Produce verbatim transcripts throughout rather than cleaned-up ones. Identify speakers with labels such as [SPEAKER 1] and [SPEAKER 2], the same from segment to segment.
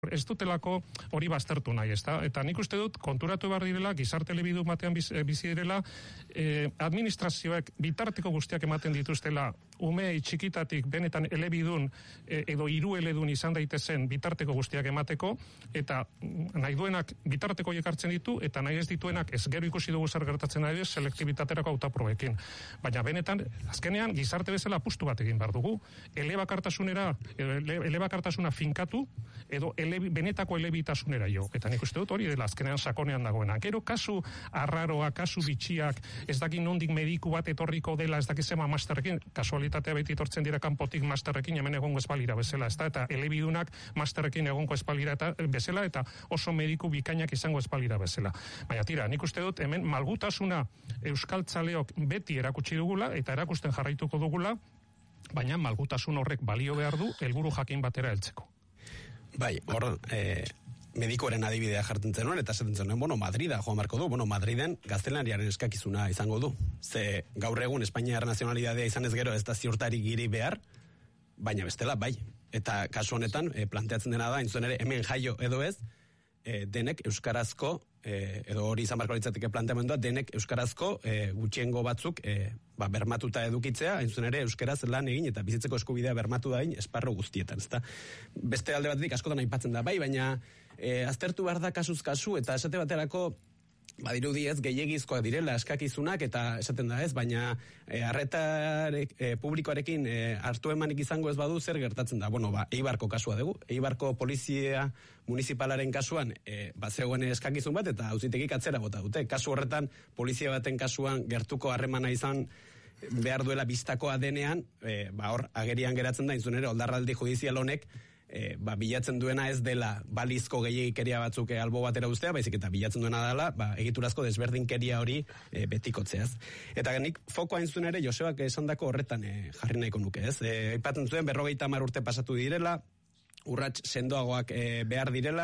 [SPEAKER 1] ez dutelako hori baztertu nahi, ezta? Eta nik uste dut konturatu behar direla, gizarte elebidu batean biz, bizi direla, eh, administrazioek bitarteko guztiak ematen dituztela, umei txikitatik benetan elebidun eh, edo hiru eledun izan daitezen bitarteko guztiak emateko, eta nahi duenak bitarteko hartzen ditu, eta nahi ez dituenak ez gero ikusi dugu zer gertatzen ari selektibitaterako hautaprobekin. Baina benetan, azkenean, gizarte bezala apustu bat egin behar dugu, elebakartasunera, ele, elebakartasuna finkatu, edo ele, benetako elebitasunera jo. Eta nik uste dut hori dela azkenean sakonean dagoena. Gero kasu arraroa, kasu bitxiak, ez daki nondik mediku bat etorriko dela, ez daki zema masterrekin, kasualitatea beti etortzen dira kanpotik masterrekin hemen egongo espalira bezala, ez da, eta elebidunak masterrekin egongo espalira eta bezala, eta oso mediku bikainak izango espalira bezala. Baina tira, nik uste dut hemen malgutasuna euskaltzaleok beti erakutsi dugula, eta erakusten jarraituko dugula, baina malgutasun horrek balio behar du helburu jakin batera heltzeko.
[SPEAKER 2] Bai, hor, eh, medikoaren adibidea jartzen zenuen, eta esaten zenuen, bueno, Madrida joan marko du, bueno, Madriden gaztelaniaren eskakizuna izango du. Ze gaur egun Espainiar nazionalidadea izan ez gero ez da ziurtarik giri behar, baina bestela, bai. Eta kasu honetan, eh, planteatzen dena da, entzuen ere, hemen jaio edo ez, eh, denek euskarazko, eh, edo hori izan barko litzateke planteamendua, denek euskarazko eh, gutxiengo batzuk eh, ba, bermatuta edukitzea, entzuen ere euskaraz lan egin eta bizitzeko eskubidea bermatu dain esparro guztietan, ezta? Beste alde batetik askotan aipatzen da, bai, baina eh, aztertu behar da kasuz kasu, eta esate baterako badirudi ez gehiegizkoak direla eskakizunak, eta esaten da ez, baina e, arretarek, e, publikoarekin e, hartu emanik izango ez badu zer gertatzen da. Bueno, ba, Eibarko kasua dugu. Eibarko polizia municipalaren kasuan e, ba, zegoen eskakizun bat, eta auzitegik atzera bota dute. Kasu horretan, polizia baten kasuan gertuko harremana izan behar duela bistakoa denean, e, ba, hor agerian geratzen da, inzun ere, oldarraldi judizial honek, E, ba, bilatzen duena ez dela balizko gehiagikeria batzuk albo batera ustea, baizik eta bilatzen duena dela ba, egiturazko desberdinkeria hori e, betikotzeaz. Eta nik fokoa entzun ere Josebak esandako horretan e, jarri nahiko nuke, ez? E, aipatzen zuen berrogeita hamar urte pasatu direla, urrats sendoagoak e, behar direla,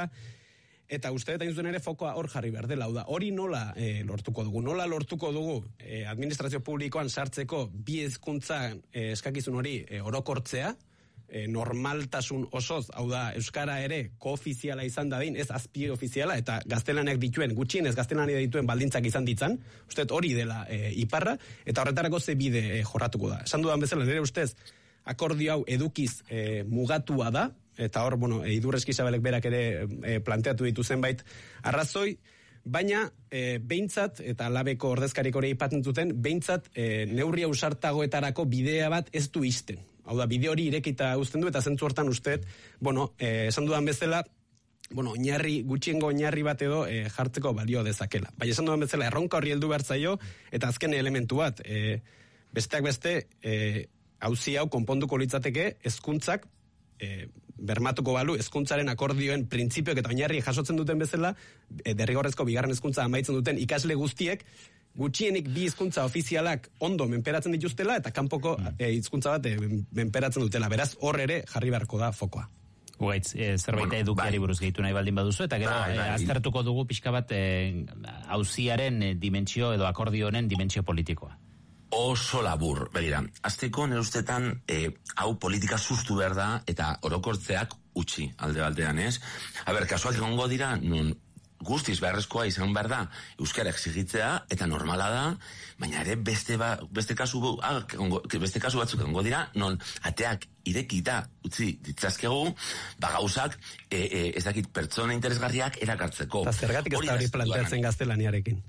[SPEAKER 2] eta uste eta entzun ere fokoa hor jarri behar dela. Da, hori nola e, lortuko dugu? Nola lortuko dugu e, administrazio publikoan sartzeko bi hezkuntzan e, eskakizun hori e, orokortzea, E, normaltasun osoz, hau da, euskara ere koofiziala izan dadin, ez azpie ofiziala, eta gaztelanak dituen, gutxienez gaztelania dituen baldintzak izan ditzan, uste hori dela e, iparra, eta horretarako ze bide e, jorratuko da. Esan dudan bezala, nire ustez, akordio hau edukiz e, mugatua da, eta hor, bueno, e, Idurre Eskizabelek berak ere e, planteatu ditu zenbait arrazoi, baina e, behintzat, eta labeko ordezkarik hori ipatzen zuten, behintzat e, neurri ausartagoetarako bidea bat ez du izten. Hau da, bide hori irekita uzten du, eta zentzu hortan usteet, bueno, eh, esan dudan bezala, bueno, oinarri, gutxiengo oinarri bat edo eh, jartzeko balio dezakela. Bai, esan dudan bezala, erronka horri heldu behar zaio, eta azken elementu bat, eh, besteak beste, eh, auzi hau konponduko litzateke, hezkuntzak eh, bermatuko balu, hezkuntzaren akordioen printzipioak eta oinarri jasotzen duten bezala, eh, derrigorrezko bigarren hezkuntza amaitzen duten ikasle guztiek, gutxienik bi hizkuntza ofizialak ondo menperatzen dituztela, eta kanpoko e, hizkuntza bat e, menperatzen dutela. Beraz, hor ere jarri beharko da fokoa.
[SPEAKER 3] Ugaitz, e, zerbait bueno, edukiari buruz gehitu nahi baldin baduzu, eta gero bai, bai, e, aztertuko dugu pixka bat e, auziaren e, dimentsio edo akordionen dimentsio politikoa.
[SPEAKER 4] Oso labur, begira, azteko nire ustetan e, hau politika sustu behar da, eta orokortzeak utzi alde baldean, ez? A ber, kasuak egongo dira, nun guztiz beharrezkoa izan behar da euskara exigitzea, eta normala da, baina ere beste, ba, beste, kasu, ah, beste kasu batzuk egongo dira, non ateak irekita utzi ditzazkegu, ba gauzak e, e, ez dakit pertsona interesgarriak erakartzeko.
[SPEAKER 2] Eta zergatik ez da hori planteatzen gaztelaniarekin?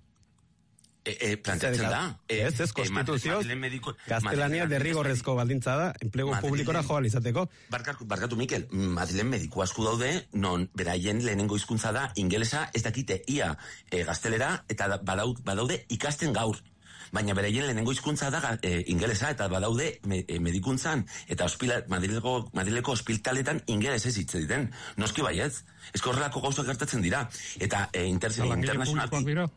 [SPEAKER 4] E, e, planteatzen da.
[SPEAKER 2] E, ez, ez, konstituzioz, gaztelania derrigorrezko baldintza da, enplegu publikora joan izateko.
[SPEAKER 4] Barkatu, barkatu Mikel, Madrilen mediku asko daude, non beraien lehenengo hizkuntza da, ingelesa ez dakite ia e, gaztelera, eta badaude ikasten gaur. Baina beraien lehenengo hizkuntza da e, ingelesa, eta badaude me, e, medikuntzan, eta ospila, Madrileko, Madrileko ospitaletan ingeles ez hitz egiten. Noski baietz, ez horrelako gauzak gertatzen dira. Eta e, internazional...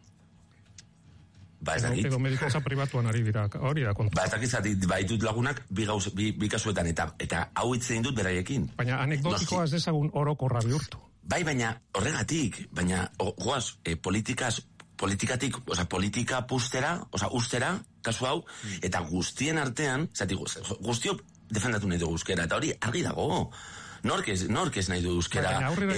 [SPEAKER 4] Ba, ez dakit.
[SPEAKER 1] Edo medikoza pribatuan ari dira, hori da kontu.
[SPEAKER 4] Ba, ez dakit zati, ba, ditut lagunak bi, gauz, bi, bi kasuetan, eta, eta hau hitzein dut beraiekin.
[SPEAKER 1] Baina anekdotikoa ez dezagun orokorra bihurtu.
[SPEAKER 4] Bai, baina horregatik, baina, o, goaz, e, politikaz, politikatik, oza, politika pustera, oza, ustera, kasu hau, eta guztien artean, zati, guztio defendatu nahi dugu euskera, eta hori argi dago. nork ez, nork ez nahi du euskera